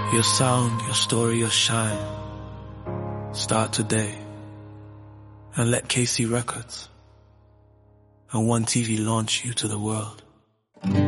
Your sound, your story, your shine. Start today. And let KC Records and One TV launch you to the world.